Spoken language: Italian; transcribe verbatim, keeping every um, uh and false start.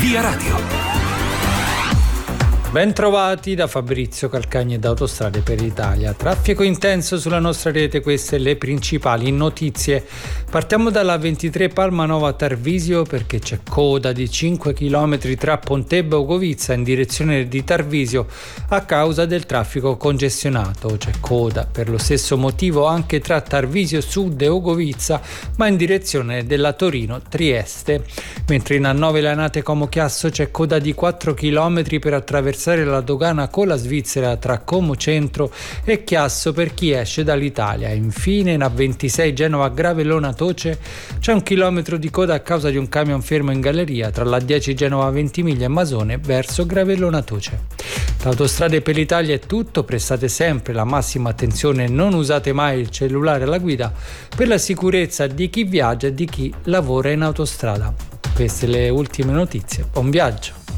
Via Radio. Bentrovati da Fabrizio Calcagni e da Autostrade per l'Italia. Traffico intenso sulla nostra rete, queste le principali notizie. Partiamo dalla ventitré Palmanova Tarvisio perché c'è coda di cinque chilometri tra Pontebba e Ugovizza in direzione di Tarvisio a causa del traffico congestionato. C'è coda per lo stesso motivo anche tra Tarvisio Sud e Ugovizza, ma in direzione della Torino-Trieste. Mentre in A nove Lanate Como Chiasso c'è coda di quattro chilometri per attraversare la dogana con la Svizzera tra Como Centro e Chiasso per chi esce dall'Italia. Infine in A ventisei Genova Gravellona Toce c'è un chilometro di coda a causa di un camion fermo in galleria tra la dieci Genova Ventimiglia e Masone verso Gravellona Toce. Da Autostrade per l'Italia è tutto, prestate sempre la massima attenzione e non usate mai il cellulare alla guida per la sicurezza di chi viaggia e di chi lavora in autostrada. Queste le ultime notizie, buon viaggio!